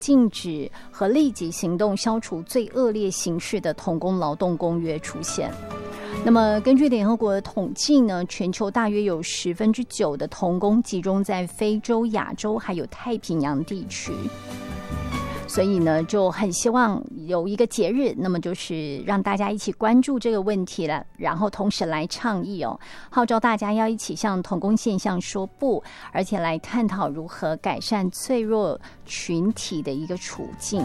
禁止和立即行动消除最恶劣形式的童工劳动公约出现。那么根据联合国的统计呢，全球大约有9%的童工集中在非洲、亚洲还有太平洋地区。所以呢，就很希望有一个节日，那么就是让大家一起关注这个问题了，然后同时来倡议号召大家要一起向童工现象说不，而且来探讨如何改善脆弱群体的一个处境。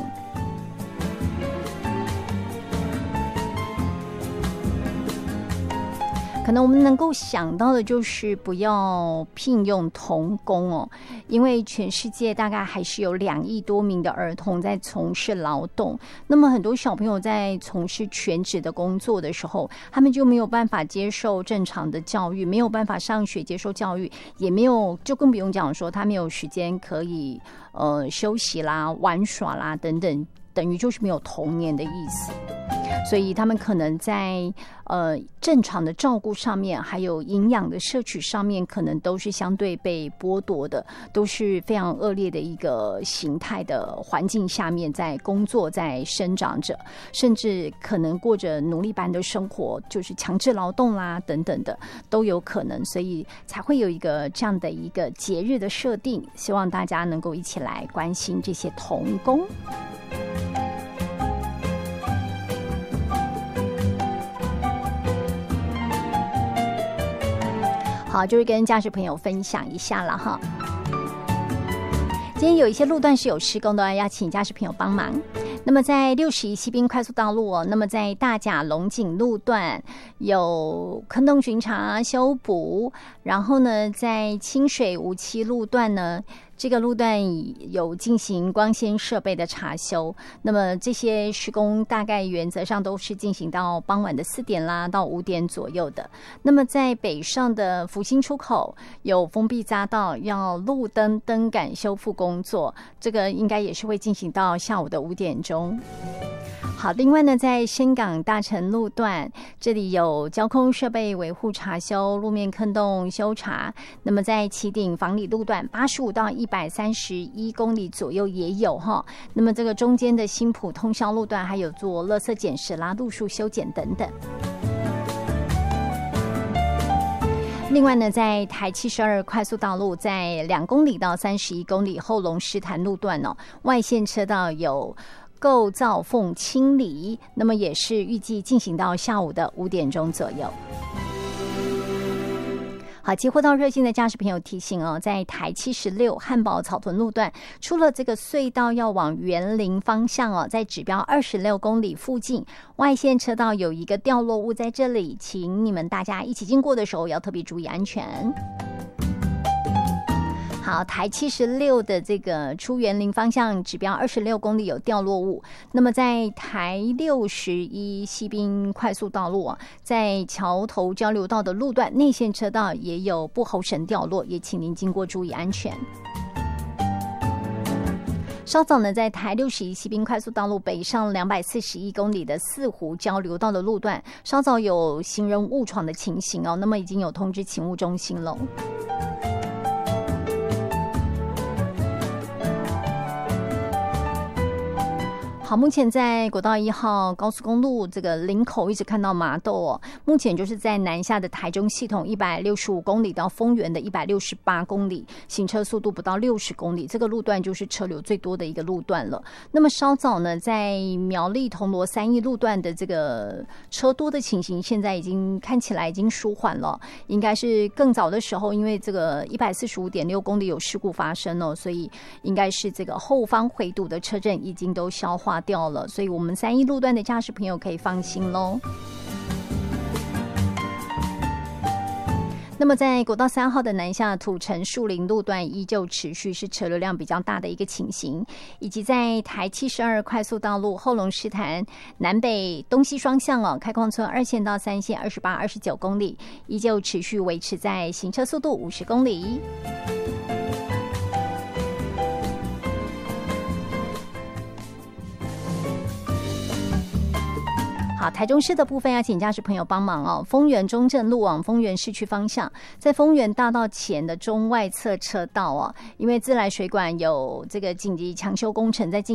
可能我们能够想到的就是不要聘用童工因为全世界大概还是有2亿多名的儿童在从事劳动，那么很多小朋友在从事全职的工作的时候，他们就没有办法接受正常的教育，没有办法上学接受教育，也没有，就更不用讲说他没有时间可以休息啦、玩耍啦等等，等于就是没有童年的意思。所以他们可能在正常的照顾上面，还有营养的摄取上面，可能都是相对被剥夺的，都是非常恶劣的一个形态的环境下面在工作在生长着，甚至可能过着奴隶般的生活，就是强制劳动啦等等的都有可能，所以才会有一个这样的一个节日的设定，希望大家能够一起来关心这些童工。好，就是跟驾驶朋友分享一下了哈。今天有一些路段是有施工的，要请驾驶朋友帮忙。那么在61西滨快速道路那么在大甲龙井路段有坑洞巡查修补，然后呢在清水无期路段呢，这个路段有进行光纤设备的查修，那么这些施工大概原则上都是进行到傍晚的4点啦到5点左右的。那么在北上的福兴出口有封闭匝道，要路灯灯杆修复工作，这个应该也是会进行到下午的5点钟。好，另外呢，在深港大成路段，这里有交通设备维护查修、路面坑洞修查。那么在旗顶房里路段85到131公里左右也有哈。那么这个中间的新埔通霄路段还有做垃圾捡拾啦、路树修剪等等。另外呢，在台72快速道路，在2公里到31公里后龙狮潭路段外线车道有构造缝清理，那么也是预计进行到下午的5点钟左右。好，接获到热心的驾驶朋友提醒在台76汉宝草屯路段，出了这个隧道要往园林方向在指标26公里附近，外线车道有一个掉落物在这里，请你们大家一起经过的时候要特别注意安全。好，台76的这个出园林方向指标26公里有掉落物，那么在台61西滨快速道路在桥头交流道的路段内线车道也有不候绳掉落，也请您经过注意安全。稍早呢，在台61西滨快速道路北上241公里的四湖交流道的路段，稍早有行人误闯的情形那么已经有通知勤务中心了。好，目前在国道1号高速公路这个林口一直看到麻豆目前就是在南下的台中系统165公里到丰原的168公里，行车速度不到60公里，这个路段就是车流最多的一个路段了。那么稍早呢，在苗栗铜锣3义路段的这个车多的情形，现在已经看起来已经舒缓了，应该是更早的时候，因为这个145.6公里有事故发生所以应该是这个后方回堵的车阵已经都消化掉了，所以我们3义路段的驾驶朋友可以放心咯。那么在国道3号的南下土城树林路段依旧持续是车流量比较大的一个情形，以及在台72快速道路后龙狮潭南北东西双向开矿村2线到3线28、29公里，依旧持续维持在行车速度50公里。好， 好，台中市的部分要请驾驶朋友帮忙哦。丰原中正路往丰原市区方向，在丰原大道前的中外侧车道哦，因为自来水管有这个紧急抢修工程在进